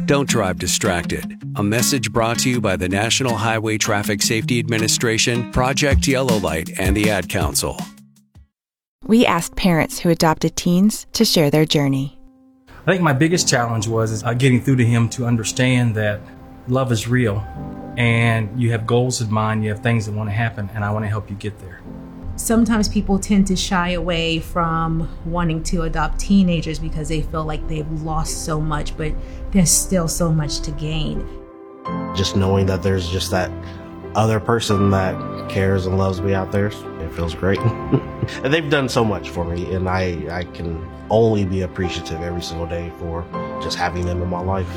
Don't drive distracted. A message brought to you by the National Highway Traffic Safety Administration, Project Yellow Light, and the Ad Council. We asked parents who adopted teens to share their journey. I think my biggest challenge was getting through to him to understand that love is real and you have goals in mind, you have things that want to happen, and I want to help you get there. Sometimes people tend to shy away from wanting to adopt teenagers because they feel like they've lost so much, but there's still so much to gain. Just knowing that there's just that other person that cares and loves me out there, it feels great. And they've done so much for me, and I can only be appreciative every single day for just having them in my life.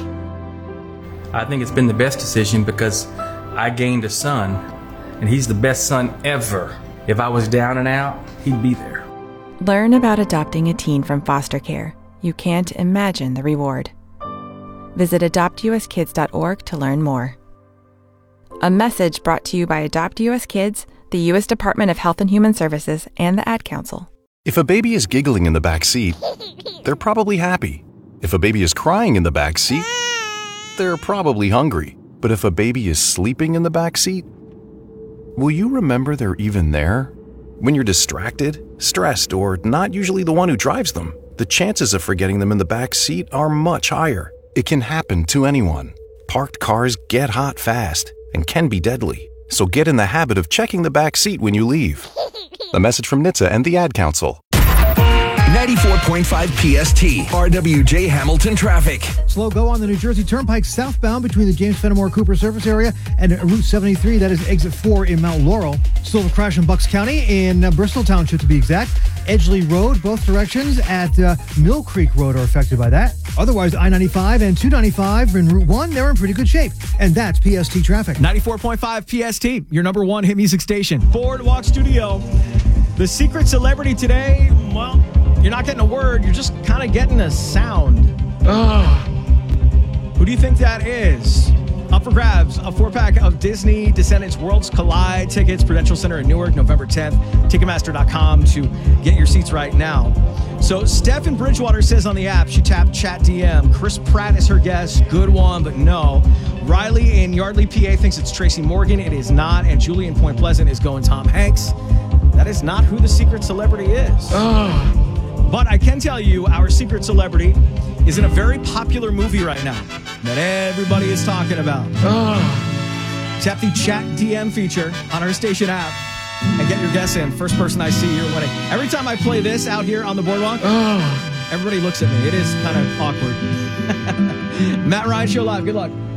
I think it's been the best decision because I gained a son, and he's the best son ever. If I was down and out, he'd be there. Learn about adopting a teen from foster care. You can't imagine the reward. Visit adoptuskids.org to learn more. A message brought to you by Adopt US Kids, the U.S. Department of Health and Human Services, and the Ad Council. If a baby is giggling in the back seat, they're probably happy. If a baby is crying in the back seat, they're probably hungry. But if a baby is sleeping in the back seat, will you remember they're even there? When you're distracted, stressed, or not usually the one who drives them, the chances of forgetting them in the back seat are much higher. It can happen to anyone. Parked cars get hot fast and can be deadly. So get in the habit of checking the back seat when you leave. A message from NHTSA and the Ad Council. 94.5 PST, RWJ Hamilton traffic. Slow go on the New Jersey Turnpike southbound between the James Fenimore Cooper Surface area and Route 73. That is exit 4 in Mount Laurel. Still a crash in Bucks County in Bristol Township to be exact. Edgeley Road, both directions at Mill Creek Road are affected by that. Otherwise, I-95 and 295 in Route 1, they're in pretty good shape. And that's PST traffic. 94.5 PST, your number one hit music station. Boardwalk Studio. The secret celebrity today, well, you're not getting a word, you're just kind of getting a sound. Who do you think that is? Up for grabs, a 4-pack of Disney Descendants Worlds Collide tickets, Prudential Center in Newark, November 10th. Ticketmaster.com to get your seats right now. So Steph in Bridgewater says on the app, she tapped Chat DM. Chris Pratt is her guest. Good one, but no. Riley in Yardley, PA thinks it's Tracy Morgan. It is not. And Julie in Point Pleasant is going Tom Hanks. That is not who the secret celebrity is. But I can tell you our secret celebrity is in a very popular movie right now that everybody is talking about. Tap the Chat DM feature on our station app and get your guess in. First person I see, you're winning. Every time I play this out here on the boardwalk, everybody looks at me. It is kind of awkward. Matt Ryan Show Live. Good luck.